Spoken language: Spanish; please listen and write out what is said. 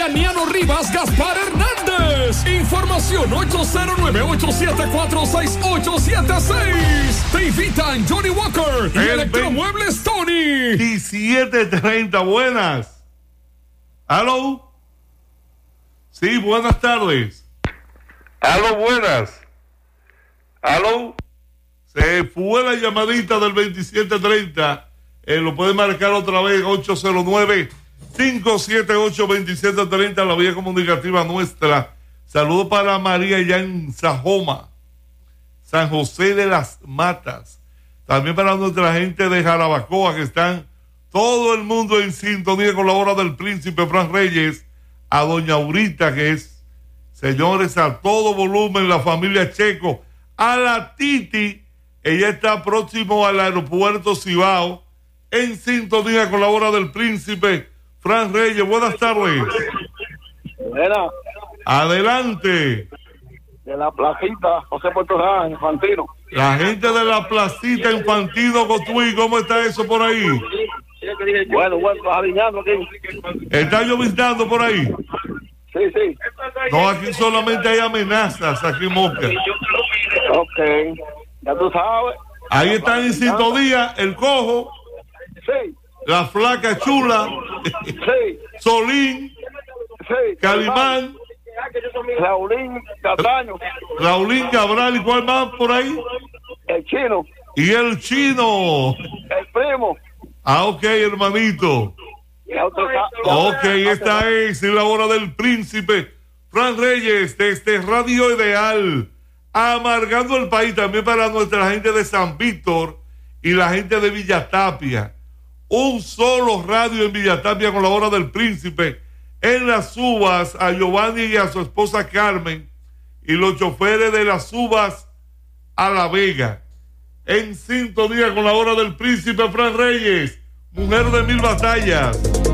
Aniano Rivas, Gaspar Hernández. Información 809-874-6876. Te invitan Johnny Walker y Electromuebles Tony. 17:30, buenas. ¿Aló? Sí, buenas tardes. ¿Aló, buenas? ¿Aló? Se fue la llamadita del 2730. Lo puede marcar otra vez, 809-578-2730, la vía comunicativa nuestra. Saludos para María ya en Sajoma, San José de las Matas. También para nuestra gente de Jarabacoa, que están todo el mundo en sintonía con la hora del príncipe Fran Reyes. A doña Aurita, que es, señores, a todo volumen, la familia Checo. A la Titi, ella está próximo al aeropuerto Cibao, en sintonía con la hora del príncipe Fran Reyes. Buenas tardes. Buenas. Adelante. De la placita, José Puerto Real, Infantino. La gente de la placita Infantino, Cotuí, ¿cómo está eso por ahí? Bueno, alineando aquí. ¿Está lloviznando por ahí? Sí, sí. No, aquí solamente hay amenazas, aquí en Moca. Ok, ya tú sabes. Ahí están en sintonía el Cojo, sí, la Flaca Chula, sí, Solín, sí, Calimán, Raulín Cataño, Raulín Cabral, ¿y cuál más por ahí? el Chino, Y el Chino. el Primo. Ah, ok, hermanito. Ok, esta es la hora del príncipe Fran Reyes desde Radio Ideal, amargando el país, también para nuestra gente de San Víctor y la gente de Villa Tapia. Un solo radio en Villa Tapia con la hora del príncipe. En Las Uvas, a Giovanni y a su esposa Carmen y los choferes de Las Uvas a La Vega. En sintonía con la hora del príncipe Fran Reyes, mujer de 1000 batallas.